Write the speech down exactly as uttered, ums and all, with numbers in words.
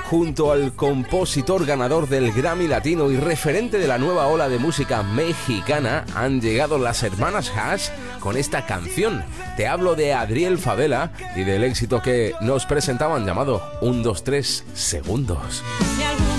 junto al compositor ganador del Grammy Latino y referente de la nueva ola de música mexicana, han llegado las hermanas Hash con esta canción. Te hablo de Adriel Favela y del éxito que nos presentaban llamado un dos tres segundos. Si algún